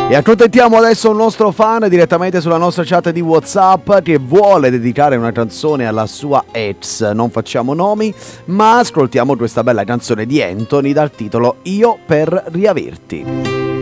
E accontentiamo adesso un nostro fan direttamente sulla nostra chat di WhatsApp che vuole dedicare una canzone alla sua ex. Non facciamo nomi, ma ascoltiamo questa bella canzone di Anthony dal titolo Io per riaverti.